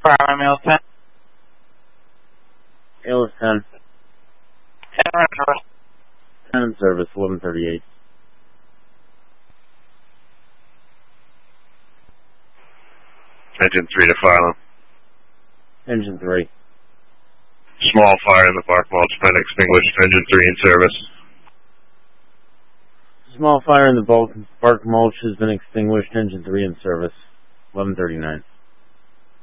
Fire mail 10. ALS 10. 10 in service, 1138. Engine 3 to Philo. Engine 3. Small fire in the bark mulch, been extinguished. Engine 3 in service. Small fire in the bark mulch has been extinguished. Engine 3 in service, 1139.